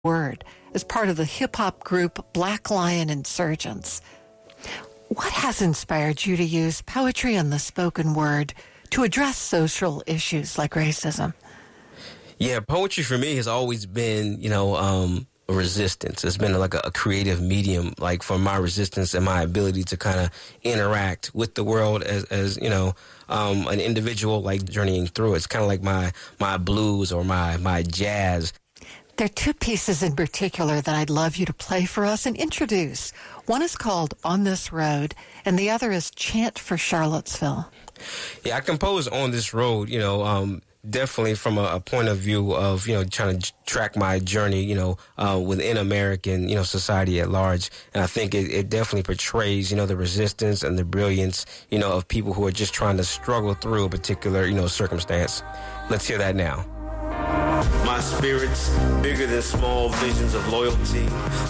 word as part of the hip-hop group Black Lion Insurgents. What has inspired you to use poetry and the spoken word to address social issues like racism? Yeah, poetry for me has always been, resistance. It's been like a creative medium, like for my resistance and my ability to kind of interact with the world as an individual, like journeying through it. It's kind of like my blues or my jazz. There are two pieces in particular that I'd love you to play for us and introduce. One is called On This Road, and the other is Chant for Charlottesville. Yeah, I composed On This Road, definitely from a point of view of, trying to track my journey, within American, society at large. And I think it definitely portrays, the resistance and the brilliance, of people who are just trying to struggle through a particular, circumstance. Let's hear that now. My spirit's bigger than small visions of loyalty.